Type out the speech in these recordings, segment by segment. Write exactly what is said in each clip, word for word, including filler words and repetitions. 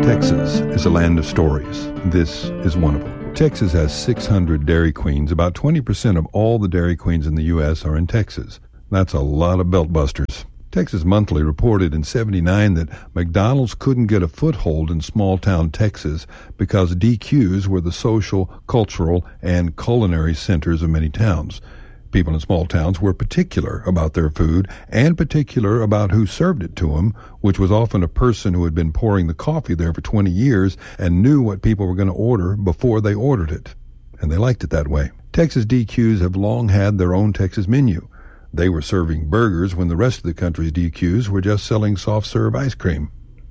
Texas is a land of stories. This is one of them. Texas has six hundred Dairy Queens. About twenty percent of all the Dairy Queens in the U S are in Texas. That's a lot of belt busters. Texas Monthly reported in seventy-nine that McDonald's couldn't get a foothold in small-town Texas because D Qs were the social, cultural, and culinary centers of many towns. People in small towns were particular about their food and particular about who served it to them, which was often a person who had been pouring the coffee there for twenty years and knew what people were going to order before they ordered it. And they liked it that way. Texas D Qs have long had their own Texas menu. They were serving burgers when the rest of the country's D Qs were just selling soft-serve ice cream.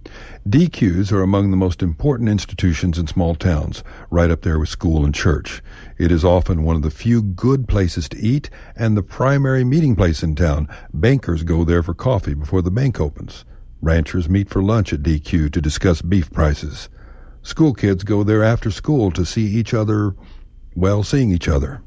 D Qs are among the most important institutions in small towns, right up there with school and church. It is often one of the few good places to eat and the primary meeting place in town. Bankers go there for coffee before the bank opens. Ranchers meet for lunch at D Q to discuss beef prices. School kids go there after school to see each other, well, seeing each other.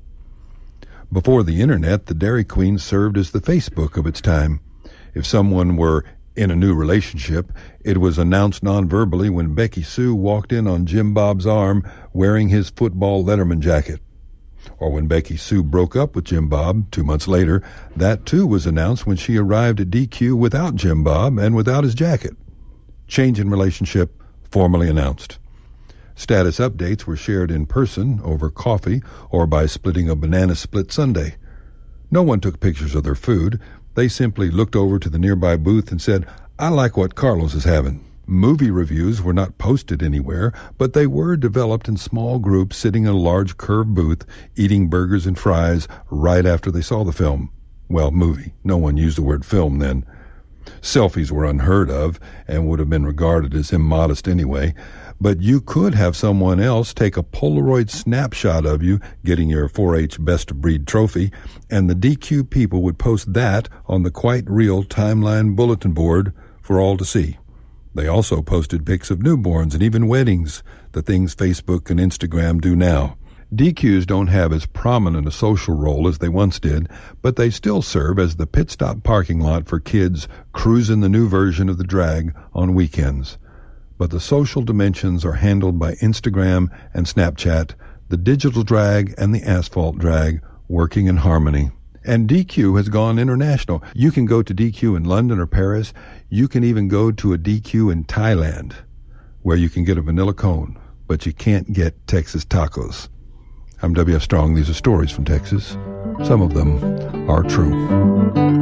Before the internet, the Dairy Queen served as the Facebook of its time. If someone were in a new relationship, it was announced non-verbally when Becky Sue walked in on Jim Bob's arm wearing his football Letterman jacket. Or when Becky Sue broke up with Jim Bob two months later, that too was announced when she arrived at D Q without Jim Bob and without his jacket. Change in relationship formally announced. Status updates were shared in person over coffee or by splitting a banana split sundae. No one took pictures of their food. They simply looked over to the nearby booth and said, "I like what Carlos is having." Movie reviews were not posted anywhere, but they were developed in small groups sitting in a large curved booth, eating burgers and fries right after they saw the film. Well, movie. No one used the word film then. Selfies were unheard of and would have been regarded as immodest anyway. But you could have someone else take a Polaroid snapshot of you getting your four H Best of Breed trophy, and the D Q people would post that on the Quite Real timeline bulletin board for all to see. They also posted pics of newborns and even weddings, the things Facebook and Instagram do now. D Qs don't have as prominent a social role as they once did, but they still serve as the pit stop parking lot for kids cruising the new version of the drag on weekends. But the social dimensions are handled by Instagram and Snapchat, the digital drag and the asphalt drag working in harmony. And D Q has gone international. You can go to D Q in London or Paris. You can even go to a D Q in Thailand, where you can get a vanilla cone, but you can't get Texas tacos. I'm W F Strong. These are stories from Texas. Some of them are true.